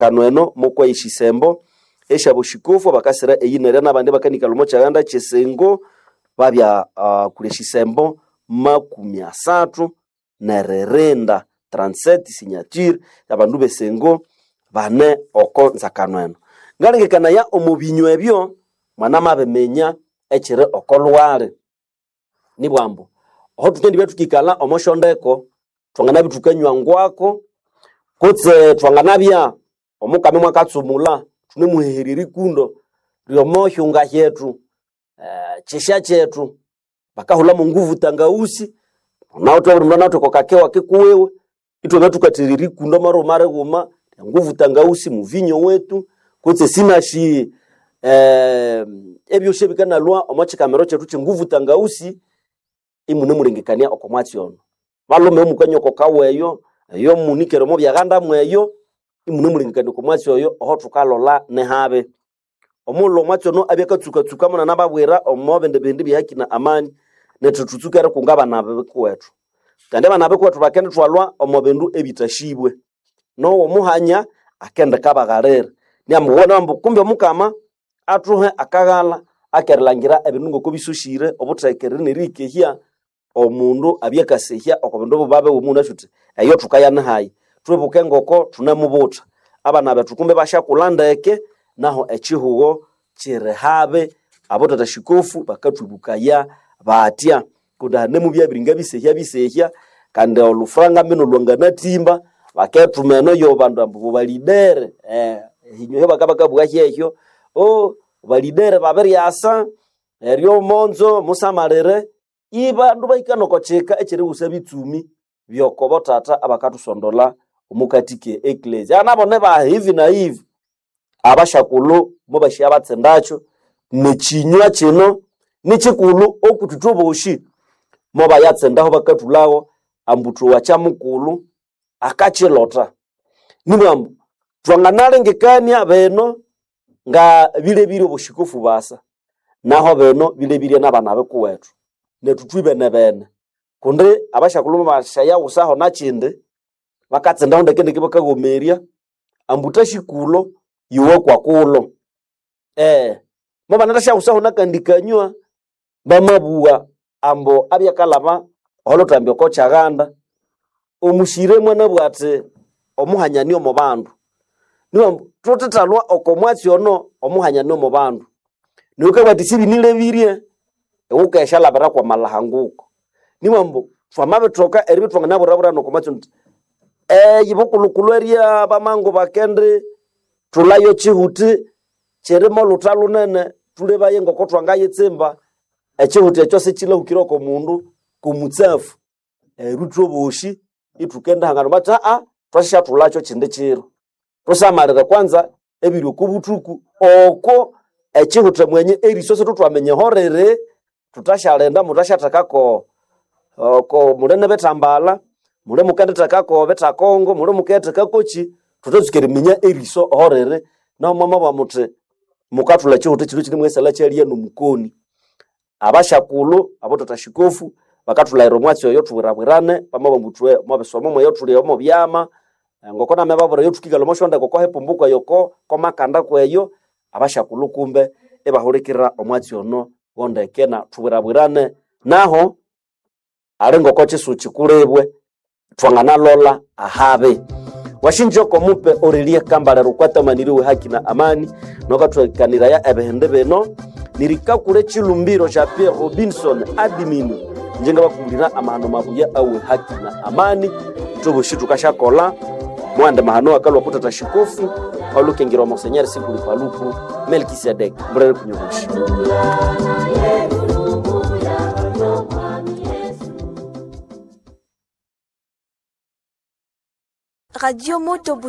kanweno mukwa ishisembo esha bushikofu bakasira eyinere nabandi bakanika lomo chaganda chesengo babya kuleshisembo 30 nererenda 37 signature abandu besengo bane oko nzakanweno ngalengekana ya omubinyo ebyo mwana mabemenya echire okolwale ni bwambo aho tukendi betukikala omoshondeko twangana bitukanywa ngwako kutse twanganabya omukame mwakatsumula tune muheriri kundo ryomohyunga yetu chisha chetu bakahula mu nguvu tangausi naoto mwana nato kokakewa kikuwewe ito natukatiriri kundo maro mare guma nguvu tangausi muvinyo wetu kutse sinashi ebyo shebikana lwa omochikamero chetu chinguvu tangausi imune mulengekania okomwatsi ono balume omukanyoko kaweyo yo munikero mo byaganda mweyo imune mulengekania okomwatsi oyo oho tukalola ne habe omulo mwatsi no abyakatsuka mona nababwera omobende bende byaki na amani netututsukere kungaba nabe kwetu kandi bana bekwetu bakende twalwa omobendu ebitashibwe no omuhanya akende kabagarera nyamubona mbu kumbe mukama atuhe akagala akerlangira ebinungo ko bisushire obutekere nerike hia omundu abyakasehya okobendo babe omundu ashuti eyo tukayana hayi twebuke ngoko tunamubuta abana betu kumbe bashakulandeke naho echihugo chirehabe abotata shikofu bakatwibukaya batya kudane mubya biringa bisehya kandi olufranga mino lwangana timba baketumeno yo bandu ambu balidere hinyo bakabakabwa hyeyo balidere baberi asa eryo monzo musamarere iba nduba ikanokocheka echere usabitsumi byokobo tata abakatusondola umukatike ecclesia anabone ba hivi na hivi abashakulu mubashya batsendacho nechinywa chino nichikulu okututoboshi moba yatsendaho bakatulawo ambuto wachamukulu akachilota nimwambu twanganalengekania beno nga bile obushikofu basa naho beno bile nabana bekuwetu netutwibe nebene kundi abashakulu bashaya usaho nachinde bakatsendaho ndekende kibakagomeria ambuta shikulo yuwe kwa kulo moba ndasha usaho nakandikanywa bamabuwa ambo abyakalaba holotambye ko chaganda omushire mwana bwate omuhanyani omubandu niwo tutetalwa okomwatsi ono omuhanyani omubandu niwo bati sibinile birie ukesha labara kwa malahanguko niwo twamabe toka eribitwanga naburabura nokomwatsi yibukulukulweria bamango bakende tulayo chihuti cheremo lutalu nene tulebaye ngoko twangayetsemba echihuti echo sechila ukiroko mundu kumutsafu rutroboshi itukenda hangano bata twasha tulacho chinde chiro tosamarira kwanza ebiro kubutuku oko echihuti mwenye erisoso tutwamenye horere tutashalenda mutashatakako ko mulene betambala mule mukande takako betakongo mule mukete kakochi tutazukere minya eriso horere na mama ba mute mukatula chihuti chiro chiri mwesala chaliye no mukoni abashakulu abototashikofu bakatula iromwatsi yo tuwirabwirane pamabo mutwe mobesomo moyo tuli omo byama ngokona mebabura yo tukigalo moshonda koko hepumbuka yoko komakanda kweyo abashakulu kumbe ebahulikira omwatsi ono wondekena tuwirabwirane naho alengoko chisuchi kulebwe twangana lola ahabe washinjo komupe orelie kambala rukwata maniriwe haki na amani nokatwekanira ya ebehende beno nirikakure chilumbiro cha Pierre Robinson admin njenga bakumulira amahano mabuya awe haki na amani tubushitu kashakola mwande mahano akalwa kutata shikofu olukengiro Monseigneur Sikuli Paluku Melkisedek mbrere kunyubushi Radio Moto